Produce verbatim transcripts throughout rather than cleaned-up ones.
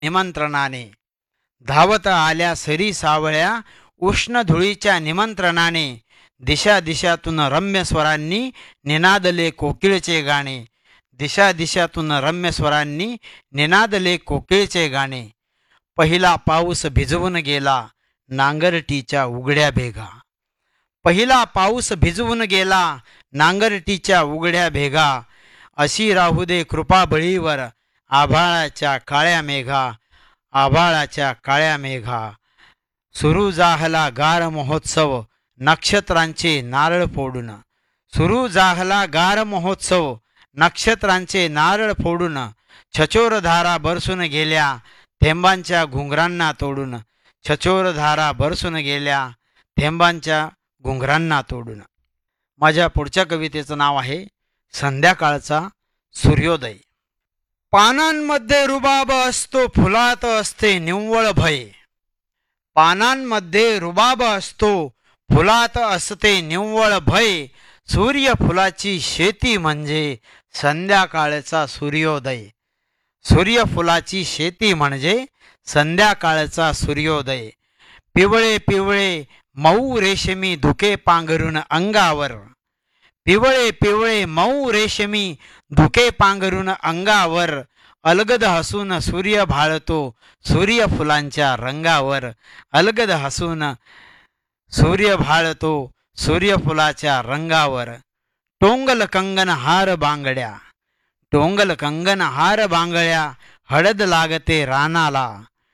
निमंत्रणाने, धावत आल्या सरी सावळ्या उष्ण धुळीच्या निमंत्रणाने, दिशा दिशातून रम्य स्वरांनी निनादले कोकिळचे गाणे, दिशा दिशातून रम्य स्वरांनी निनादले कोकिळचे गाणे. पहिला पाऊस भिजवून गेला नांगरटीच्या उघड्या भेगा, पहिला पाऊस भिजवून गेला नांगरटीच्या उघड्या भेगा. अशी राहू दे कृपा बळीवर आभाळाच्या काळ्या मेघा, आभाळाच्या काळ्या मेघा. सुरू जाहला गार महोत्सव नक्षत्रांचे नारळ फोडून, सुरू जाहला गार महोत्सव नक्षत्रांचे नारळ फोडून. छचोर धारा बरसून गेल्या थेंबांच्या घुंगरांना तोडून, छचोर धारा बरसून गेल्या थेंबांच्या घुंगरांना तोडून. माझ्या पुढच्या कवितेचं नाव आहे संध्याकाळचा सूर्योदय. पानांमध्ये रुबाब असतो फुलात असते निव्वळ भय, पानांमध्ये रुबाब असतो फुलात असते निव्वळ भय. सूर्यफुलाची शेती म्हणजे संध्याकाळचा सूर्योदय, सूर्यफुलाची शेती म्हणजे संध्याकाळचा सूर्योदय. पिवळे पिवळे मऊ रेशमी धुके पांघरून अंगावर, पिवळे पिवळे मऊ रेशमी धुके पांघरून अंगावर. अलगद हसून सूर्य भाळतो सूर्यफुलांच्या रंगावर, अलगद हसून सूर्य भाळतो सूर्यफुलाच्या रंगावर. टोंगल कंगन हार बांगड्या, टोंगल कंगन हार बांगड्या हळद लागते रानाला,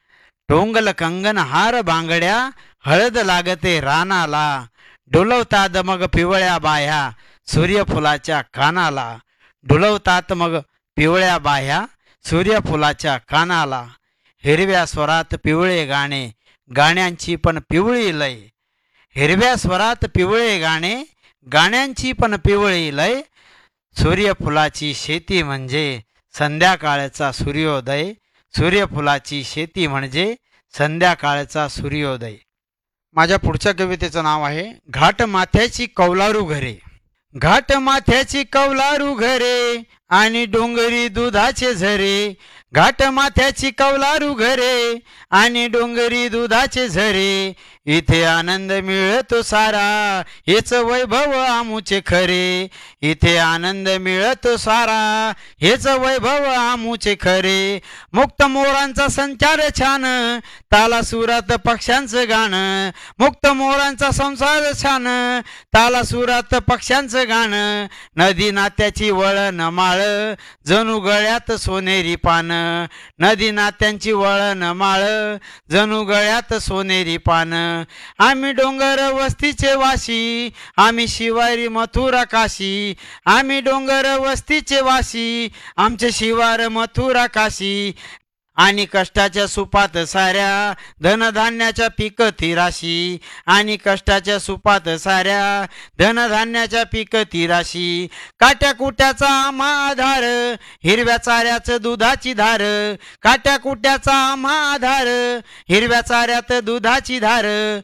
टोंगल कंगन हार बांगड्या हळद लागते रानाला. डुलवतात मग पिवळ्या बाह्या सूर्यफुलाच्या कानाला, डुलवतात मग पिवळ्या बाह्या सूर्यफुलाच्या कानाला. हिरव्या स्वरात पिवळे गाणे गाण्यांची पण पिवळी लय, हिरव्या स्वरात पिवळे गाणे गाण्यांची पण पिवळी लय. सूर्यफुलाची शेती म्हणजे संध्याकाळचा सूर्योदय, सूर्यफुलाची शेती म्हणजे संध्याकाळचा सूर्योदय. माझ्या पुढच्या कवितेचं नाव आहे घाट माथ्याची कौलारू घरे. घाट माथ्याची कौलारू घरे आणि डोंगरी दुधाचे झरे, घाट माथ्याची कौलारू घरे आणि डोंगरी दुधाचे झरे. इथे आनंद मिळतो सारा हेच वैभव आमुचे खरे, इथे आनंद मिळतो सारा हेच वैभव आमुचे खरे. मुक्त मोरांचा संचार छान ताला सुरात पक्ष्यांचं गाणं, मुक्त मोरांचा संसार छान ताला सुरात पक्ष्यांचं गाणं. नदी नात्याची वळण माळ जणू गळ्यात सोनेरी पान, नदी नात्यांची वळण माळ जणू गळ्यात सोनेरी पान. आम्ही डोंगर वस्तीचे वाशी आम्ही शिवारी मथुरा काशी, आम्ही डोंगर वस्तीचे वाशी आमचे शिवार मथुरा काशी. आणि कष्टाच्या सुपात साऱ्या धनधान्याच्या पिकती राशी, आणि कष्टाच्या सुपात साऱ्या धनधान्याच्या पिकती राशी. काट्या कुट्याचा आम्हा आधार हिरव्या चाऱ्याचं दुधाची धार, काट्या कुट्याचा आम्हा आधार हिरव्या चाऱ्यात दुधाची धार.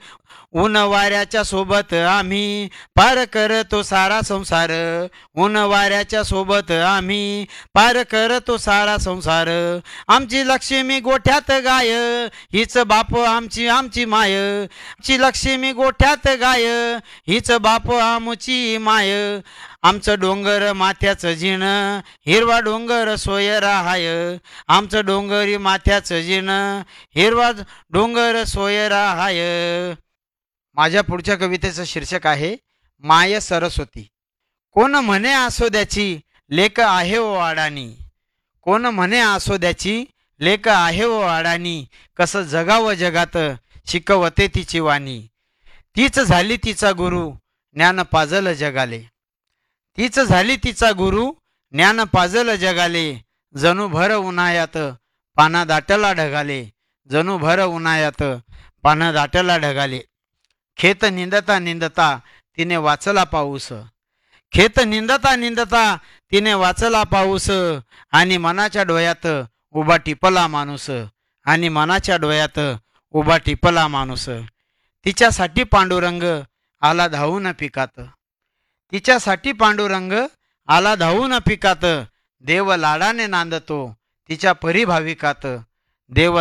ऊन वाऱ्याच्या सोबत आम्ही पार करतो सारा संसार, ऊन वाऱ्याच्या सोबत आम्ही पार करतो सारा संसार. आमची लक्ष्मी गोठ्यात गाय हीच बाप आमची आमची माय, आमची लक्ष्मी गोठ्यात गाय हीच बाप आमची माय. आमचं डोंगर माथ्याचं जिण हिरवा डोंगर सोयरा हाय, आमचं डोंगरी माथ्याचं जिण हिरवा डोंगर सोयरा हाय. माझ्या पुढच्या कवितेचं शीर्षक आहे माय सरस्वती. कोण म्हणे आसोद्याची लेक आहे ओ अडाणी, कोण म्हणे आसोद्याची लेक आहे ओ अडाणी. कसं जगावं जगात शिकवते तिची वाणी, तीच झाली तिचा गुरु ज्ञान पाजल जगाले, तीच झाली तिचा गुरु ज्ञान पाजल जगाले. जणू भर उन्हाळ्यात पाना दाटला ढगाले, जणू भर उन्हाळ्यात पाना दाटला ढगाले. खेत निंदता निंदता तिने वाचला पाऊस, खेत निंदता निंदता तिने वाचला पाऊस. आणि मनाच्या डोळ्यात उभा टिपला माणूस, आणि मनाच्या डोळ्यात उभा टिपला माणूस. तिच्यासाठी पांडुरंग आला धावून पिकात, तिच्यासाठी पांडुरंग आला धावून पिकात. देव लाडाने नांदतो तिच्या परिभाविकात, देव